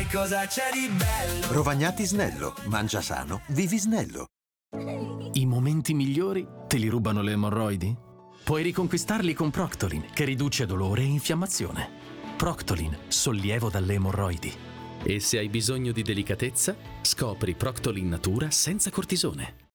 cosa c'è di bello? Rovagnati Snello. Mangia sano, vivi snello. I momenti migliori te li rubano le emorroidi? Puoi riconquistarli con Proctolin, che riduce dolore e infiammazione. Proctolin, sollievo dalle emorroidi. E se hai bisogno di delicatezza, scopri Proctolin Natura senza cortisone.